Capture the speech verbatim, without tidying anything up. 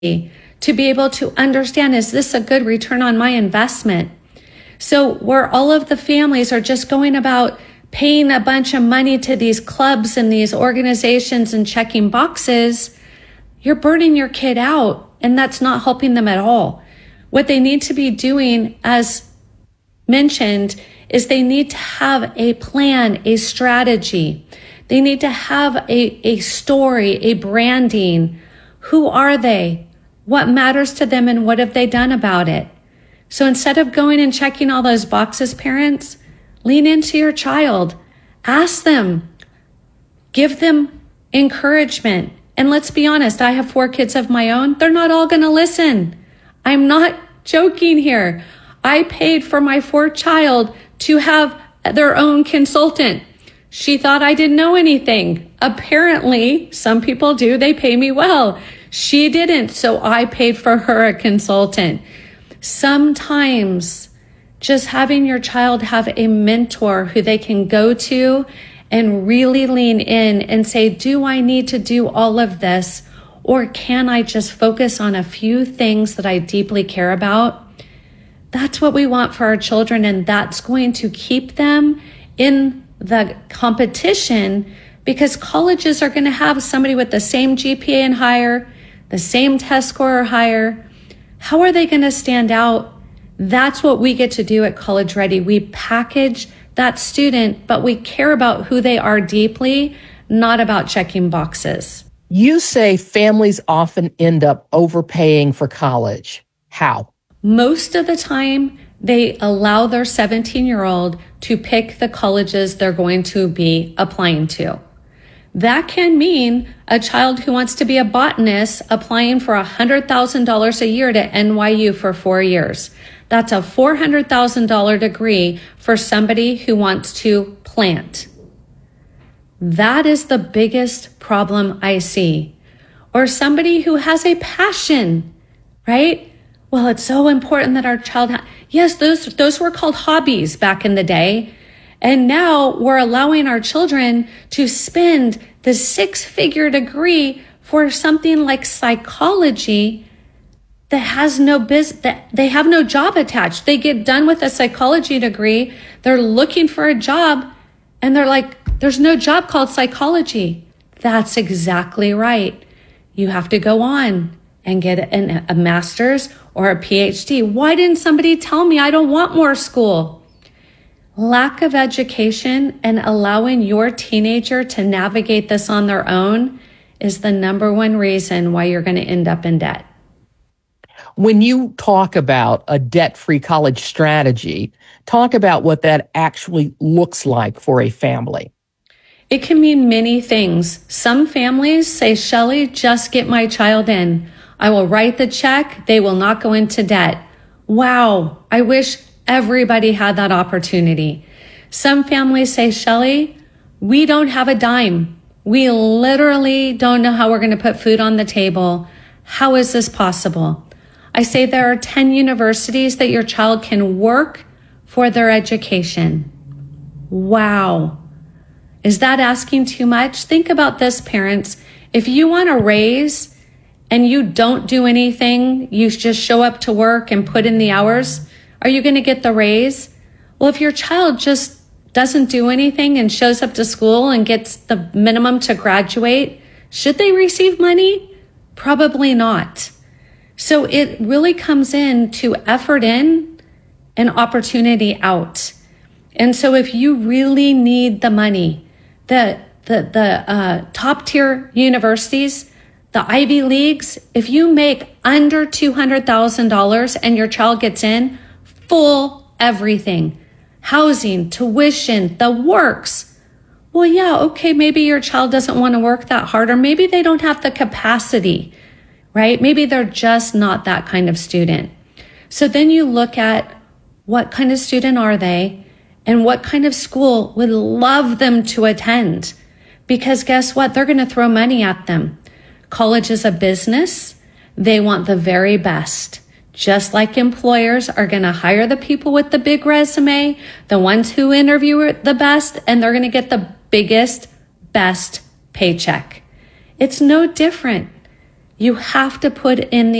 to be able to understand, is this a good return on my investment? So where all of the families are just going about paying a bunch of money to these clubs and these organizations and checking boxes, you're burning your kid out, and that's not helping them at all. What they need to be doing, as mentioned, is they need to have a plan, a strategy. They need to have a, a story, a branding. Who are they? What matters to them, and what have they done about it? So instead of going and checking all those boxes, parents, lean into your child. Ask them. Give them encouragement. And let's be honest, I have four kids of my own. They're not all going to listen. I'm not joking here. I paid for my fourth child to have their own consultant. She thought I didn't know anything. Apparently, some people do. They pay me well. She didn't, so I paid for her a consultant. Sometimes just having your child have a mentor who they can go to and really lean in and say, do I need to do all of this? Or can I just focus on a few things that I deeply care about? That's what we want for our children, and that's going to keep them in the competition, because colleges are going to have somebody with the same G P A and higher, the same test score or higher. How are they going to stand out? That's what we get to do at College Ready. We package that student, but we care about who they are deeply, not about checking boxes. You say families often end up overpaying for college. How? Most of the time, they allow their seventeen-year-old to pick the colleges they're going to be applying to. That can mean a child who wants to be a botanist applying for one hundred thousand dollars a year to N Y U for four years. That's a four hundred thousand dollars degree for somebody who wants to plant. That is the biggest problem I see. Or somebody who has a passion, right? Well, it's so important that our child, ha- yes, those, those were called hobbies back in the day. And now we're allowing our children to spend the six-figure degree for something like psychology that has no biz, that they have no job attached. They get done with a psychology degree, they're looking for a job, and they're like, there's no job called psychology. That's exactly right. You have to go on and get an, a master's or a P H D. Why didn't somebody tell me I don't want more school? Lack of education and allowing your teenager to navigate this on their own is the number one reason why you're going to end up in debt. When you talk about a debt-free college strategy, talk about what that actually looks like for a family. It can mean many things. Some families say, Shelley, just get my child in. I will write the check. They will not go into debt. Wow. I wish everybody had that opportunity. Some families say, Shelley, we don't have a dime. We literally don't know how we're going to put food on the table. How is this possible? I say there are ten universities that your child can work for their education. Wow. Is that asking too much? Think about this, parents. If you want a raise and you don't do anything, you just show up to work and put in the hours, are you going to get the raise? Well, if your child just doesn't do anything and shows up to school and gets the minimum to graduate, should they receive money? Probably not. So it really comes in to effort in and opportunity out. And so if you really need the money, the the the uh, top tier universities, the Ivy Leagues, if you make under two hundred thousand dollars and your child gets in, full everything, housing, tuition, the works. Well, yeah, okay, maybe your child doesn't want to work that hard, or maybe they don't have the capacity, right? Maybe they're just not that kind of student. So then you look at what kind of student are they and what kind of school would love them to attend. Because guess what? They're going to throw money at them. College is a business. They want the very best. Just like employers are going to hire the people with the big resume, the ones who interview the best, and they're going to get the biggest, best paycheck. It's no different. You have to put in the